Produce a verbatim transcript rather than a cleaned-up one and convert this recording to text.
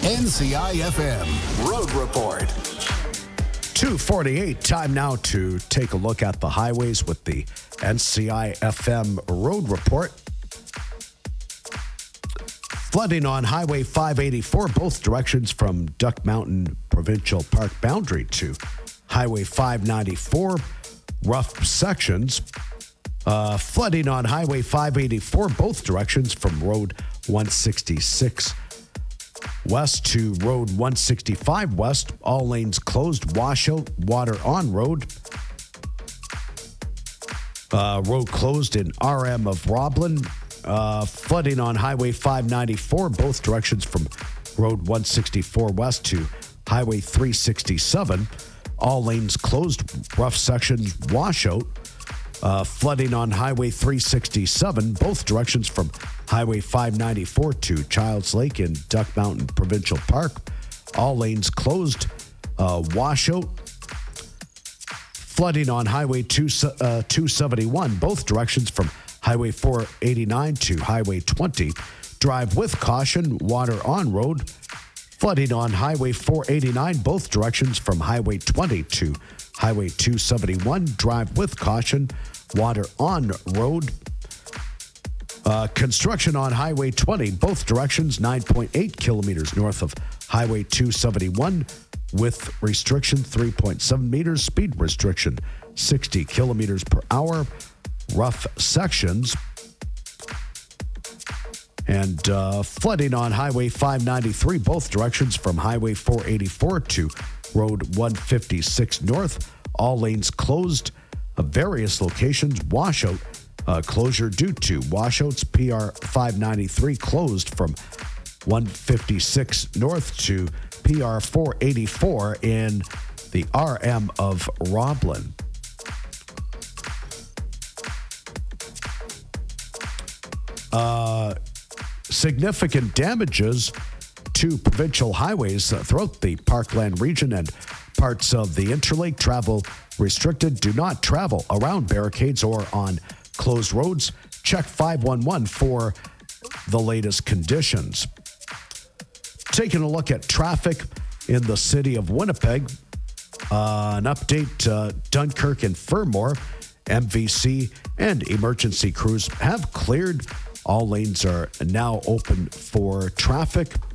N C I F M Road Report. two forty-eight, time now to take a look at the highways with the N C I F M Road Report. Flooding on Highway five eighty-four, both directions from Duck Mountain Provincial Park boundary to Highway five ninety-four, rough sections. Uh, flooding on Highway five eighty-four, both directions from Road one sixty-six west to Road one sixty-five west. All lanes closed. Washout, water on road. Uh, road closed in R M of Roblin. Uh, flooding on Highway five ninety-four, both directions from Road one sixty-four west to Highway three sixty-seven. All lanes closed. Rough sections washout. Uh, flooding on Highway three sixty-seven, both directions from Highway five ninety-four to Childs Lake in Duck Mountain Provincial Park. All lanes closed. Uh, washout. Flooding on Highway two, uh, two seventy-one, both directions from Highway four eighty-nine to Highway twenty. Drive with caution, water on road. Flooding on Highway four eighty-nine, both directions from Highway twenty to Highway two seventy-one. Drive with caution, water on road. Uh, construction on Highway twenty, both directions, nine point eight kilometers north of Highway two seventy-one, with restriction three point seven meters, speed restriction sixty kilometers per hour, rough sections. And uh, flooding on Highway five ninety-three, both directions from Highway four eighty-four to Road one fifty-six north. All lanes closed. Uh, various locations. Washout uh, closure due to washouts. P R five ninety-three closed from one fifty-six north to P R four eighty-four in the R M of Roblin. Uh, significant damages to provincial highways throughout the Parkland region and parts of the Interlake. Travel restricted. Do not travel around barricades or on closed roads. Check five one one for the latest conditions. Taking a look at traffic in the city of Winnipeg. Uh, an update, uh, Dunkirk and Fermor, M V C and emergency crews have cleared. All lanes are now open for traffic.